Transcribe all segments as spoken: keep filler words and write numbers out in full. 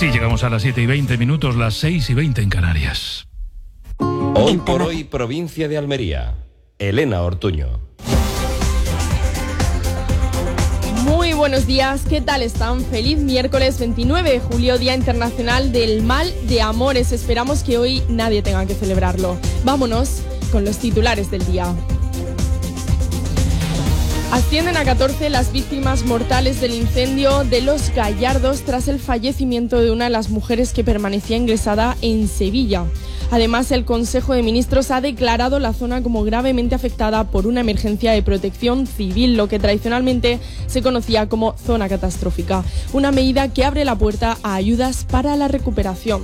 Así llegamos a las siete y veinte minutos, las seis y veinte en Canarias. Hoy por hoy, provincia de Almería. Elena Ortuño. Muy buenos días, ¿qué tal están? Feliz miércoles veintinueve de julio, Día Internacional del Mal de Amores. Esperamos que hoy nadie tenga que celebrarlo. Vámonos con los titulares del día. Ascienden a catorce las víctimas mortales del incendio de Los Gallardos tras el fallecimiento de una de las mujeres que permanecía ingresada en Sevilla. Además, el Consejo de Ministros ha declarado la zona como gravemente afectada por una emergencia de protección civil, lo que tradicionalmente se conocía como zona catastrófica, una medida que abre la puerta a ayudas para la recuperación.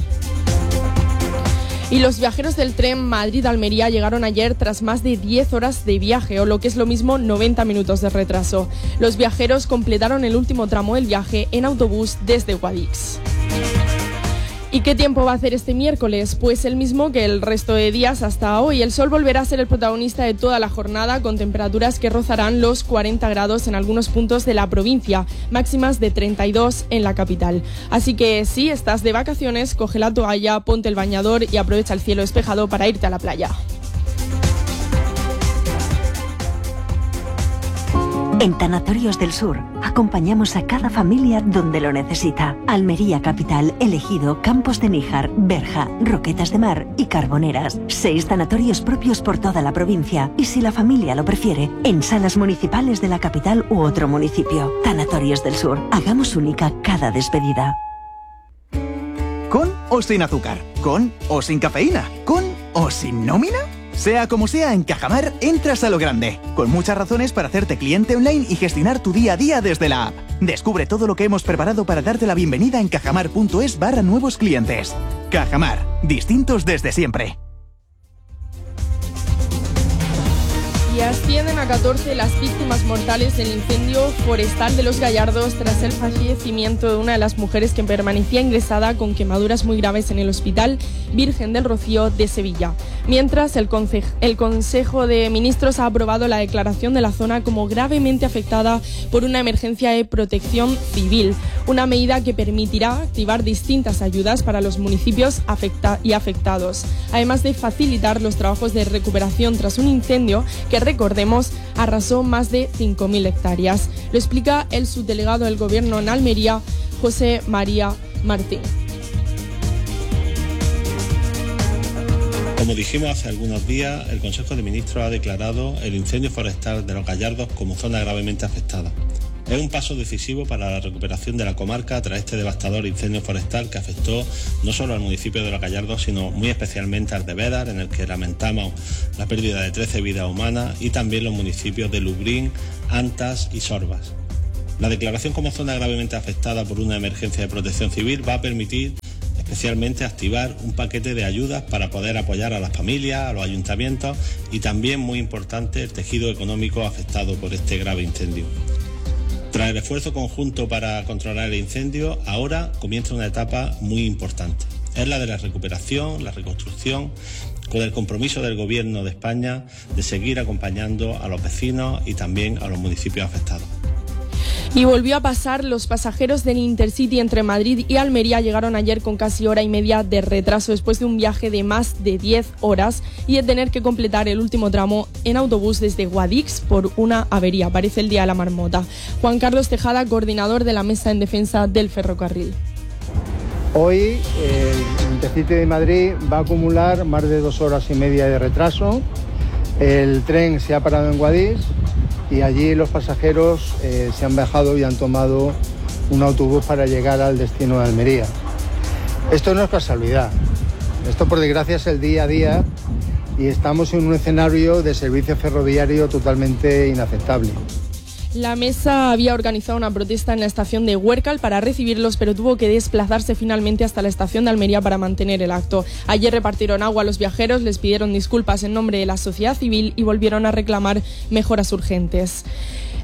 Y los viajeros del tren Madrid-Almería llegaron ayer tras más de diez horas de viaje, o lo que es lo mismo, noventa minutos de retraso. Los viajeros completaron el último tramo del viaje en autobús desde Guadix. ¿Y qué tiempo va a hacer este miércoles? Pues el mismo que el resto de días hasta hoy. El sol volverá a ser el protagonista de toda la jornada, con temperaturas que rozarán los cuarenta grados en algunos puntos de la provincia, máximas de treinta y dos en la capital. Así que si estás de vacaciones, coge la toalla, ponte el bañador y aprovecha el cielo despejado para irte a la playa. En Tanatorios del Sur acompañamos a cada familia donde lo necesita. Almería Capital, Elegido, Campos de Níjar, Berja, Roquetas de Mar y Carboneras. Seis tanatorios propios por toda la provincia y, si la familia lo prefiere, en salas municipales de la capital u otro municipio. Tanatorios del Sur. Hagamos única cada despedida. ¿Con o sin azúcar? ¿Con o sin cafeína? ¿Con o sin nómina? Sea como sea, en Cajamar entras a lo grande, con muchas razones para hacerte cliente online y gestionar tu día a día desde la app. Descubre todo lo que hemos preparado para darte la bienvenida en cajamar.es barra nuevos clientes. Cajamar, distintos desde siempre. Y ascienden a catorce las víctimas mortales del incendio forestal de Los Gallardos tras el fallecimiento de una de las mujeres que permanecía ingresada con quemaduras muy graves en el Hospital Virgen del Rocío de Sevilla. Mientras, el, conce- el Consejo de Ministros ha aprobado la declaración de la zona como gravemente afectada por una emergencia de protección civil, una medida que permitirá activar distintas ayudas para los municipios afecta- y afectados, además de facilitar los trabajos de recuperación tras un incendio que, recordemos, arrasó más de cinco mil hectáreas. Lo explica el subdelegado del Gobierno en Almería, José María Martín. Como dijimos hace algunos días, el Consejo de Ministros ha declarado el incendio forestal de Los Gallardos como zona gravemente afectada. Es un paso decisivo para la recuperación de la comarca tras este devastador incendio forestal que afectó no solo al municipio de Los Gallardos, sino muy especialmente al de Bédar, en el que lamentamos la pérdida de trece vidas humanas, y también los municipios de Lubrín, Antas y Sorbas. La declaración como zona gravemente afectada por una emergencia de protección civil va a permitir especialmente activar un paquete de ayudas para poder apoyar a las familias, a los ayuntamientos y también, muy importante, el tejido económico afectado por este grave incendio. Tras el esfuerzo conjunto para controlar el incendio, ahora comienza una etapa muy importante. Es la de la recuperación, la reconstrucción, con el compromiso del Gobierno de España de seguir acompañando a los vecinos y también a los municipios afectados. Y volvió a pasar. Los pasajeros del Intercity entre Madrid y Almería llegaron ayer con casi hora y media de retraso después de un viaje de más de diez horas y de tener que completar el último tramo en autobús desde Guadix por una avería. Parece el día de la marmota. Juan Carlos Tejada, coordinador de la Mesa en Defensa del Ferrocarril. Hoy el Intercity de Madrid va a acumular más de dos horas y media de retraso. El tren se ha parado en Guadix y allí los pasajeros eh, se han bajado y han tomado un autobús para llegar al destino de Almería. Esto no es casualidad, esto por desgracia es el día a día y estamos en un escenario de servicio ferroviario totalmente inaceptable. La Mesa había organizado una protesta en la estación de Huércal para recibirlos, pero tuvo que desplazarse finalmente hasta la estación de Almería para mantener el acto. Ayer repartieron agua a los viajeros, les pidieron disculpas en nombre de la sociedad civil y volvieron a reclamar mejoras urgentes.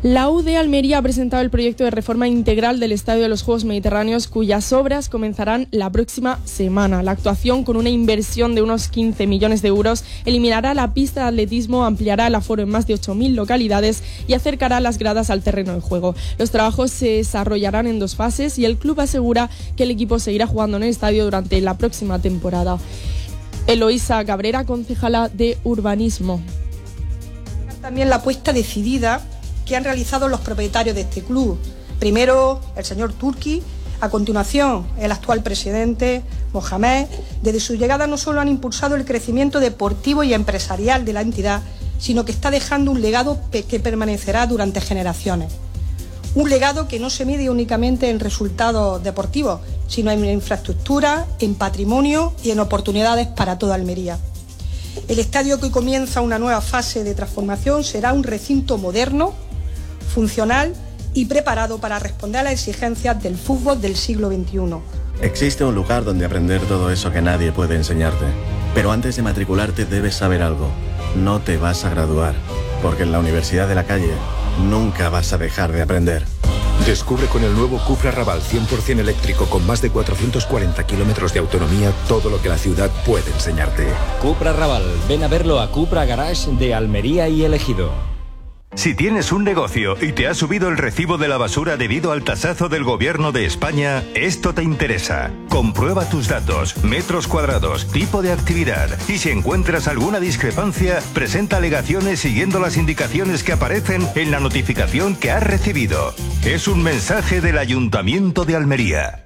La U de Almería ha presentado el proyecto de reforma integral del Estadio de los Juegos Mediterráneos, cuyas obras comenzarán la próxima semana. La actuación, con una inversión de unos quince millones de euros, eliminará la pista de atletismo, ampliará el aforo en más de ocho mil localidades y acercará las gradas al terreno de juego. Los trabajos se desarrollarán en dos fases y el club asegura que el equipo seguirá jugando en el estadio durante la próxima temporada. Eloísa Cabrera, concejala de Urbanismo. También la apuesta decidida que han realizado los propietarios de este club. Primero el señor Turki, a continuación el actual presidente Mohamed. Desde su llegada no solo han impulsado el crecimiento deportivo y empresarial de la entidad, sino que está dejando un legado que permanecerá durante generaciones. Un legado que no se mide únicamente en resultados deportivos, sino en infraestructura, en patrimonio y en oportunidades para toda Almería. El estadio, que comienza una nueva fase de transformación, será un recinto moderno, funcional y preparado para responder a las exigencias del fútbol del siglo veintiuno. Existe un lugar donde aprender todo eso que nadie puede enseñarte. Pero antes de matricularte debes saber algo. No te vas a graduar, porque en la Universidad de la Calle nunca vas a dejar de aprender. Descubre con el nuevo Cupra Raval cien por cien eléctrico con más de cuatrocientos cuarenta kilómetros de autonomía todo lo que la ciudad puede enseñarte. Cupra Raval, ven a verlo a Cupra Garage de Almería y El Ejido. Si tienes un negocio y te ha subido el recibo de la basura debido al tasazo del Gobierno de España, esto te interesa. Comprueba tus datos, metros cuadrados, tipo de actividad y si encuentras alguna discrepancia, presenta alegaciones siguiendo las indicaciones que aparecen en la notificación que has recibido. Es un mensaje del Ayuntamiento de Almería.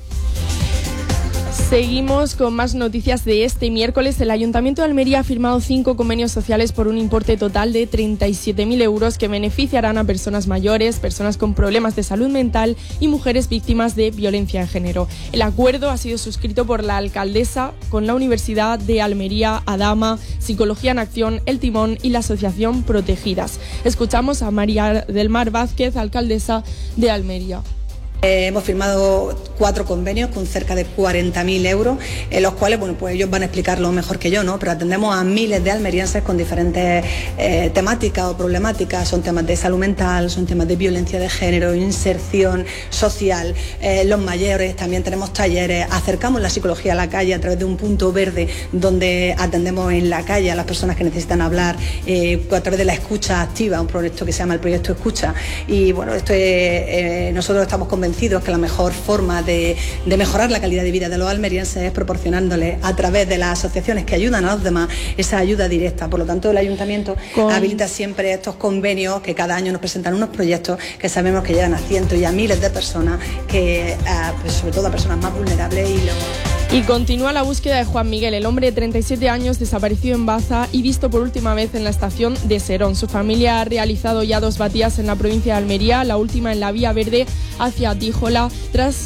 Seguimos con más noticias de este miércoles. El Ayuntamiento de Almería ha firmado cinco convenios sociales por un importe total de treinta y siete mil euros que beneficiarán a personas mayores, personas con problemas de salud mental y mujeres víctimas de violencia de género. El acuerdo ha sido suscrito por la alcaldesa con la Universidad de Almería, Adama, Psicología en Acción, El Timón y la Asociación Protegidas. Escuchamos a María del Mar Vázquez, alcaldesa de Almería. Eh, hemos firmado cuatro convenios con cerca de cuarenta mil euros, en los cuales, bueno, pues ellos van a explicarlo mejor que yo, ¿no? Pero atendemos a miles de almerienses con diferentes eh, temáticas o problemáticas. Son temas de salud mental, son temas de violencia de género, inserción social, eh, los mayores, también tenemos talleres, acercamos la psicología a la calle a través de un punto verde donde atendemos en la calle a las personas que necesitan hablar, eh, a través de la escucha activa, un proyecto que se llama el Proyecto Escucha. Y bueno, esto es, eh, nosotros estamos convencidos que la mejor forma de, de mejorar la calidad de vida de los almerienses es proporcionándoles a través de las asociaciones que ayudan a los demás esa ayuda directa. Por lo tanto, el Ayuntamiento Con... habilita siempre estos convenios que cada año nos presentan unos proyectos que sabemos que llegan a cientos y a miles de personas, que pues sobre todo a personas más vulnerables. Y lo... Y continúa la búsqueda de Juan Miguel, el hombre de treinta y siete años desaparecido en Baza y visto por última vez en la estación de Serón. Su familia ha realizado ya dos batidas en la provincia de Almería, la última en la Vía Verde hacia Tíjola, tras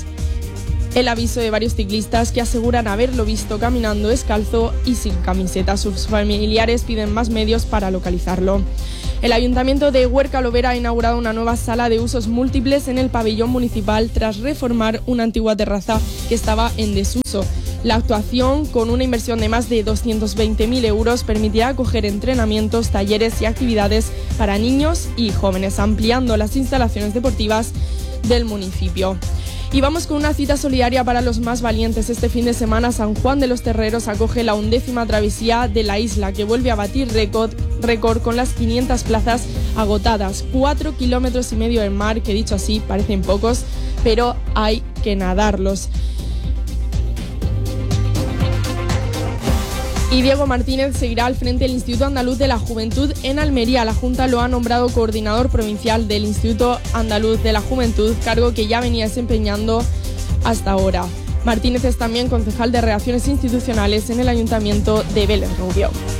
el aviso de varios ciclistas que aseguran haberlo visto caminando descalzo y sin camiseta. Sus familiares piden más medios para localizarlo. El Ayuntamiento de Huerca Lovera ha inaugurado una nueva sala de usos múltiples en el pabellón municipal tras reformar una antigua terraza que estaba en desuso. La actuación, con una inversión de más de doscientos veinte mil euros, permitirá acoger entrenamientos, talleres y actividades para niños y jóvenes, ampliando las instalaciones deportivas del municipio. Y vamos con una cita solidaria para los más valientes. Este fin de semana San Juan de los Terreros acoge la undécima travesía de la isla, que vuelve a batir récord, récord con las quinientas plazas agotadas. Cuatro kilómetros y medio de mar, que dicho así parecen pocos, pero hay que nadarlos. Y Diego Martínez seguirá al frente del Instituto Andaluz de la Juventud en Almería. La Junta lo ha nombrado coordinador provincial del Instituto Andaluz de la Juventud, cargo que ya venía desempeñando hasta ahora. Martínez es también concejal de Relaciones Institucionales en el Ayuntamiento de Vélez Rubio.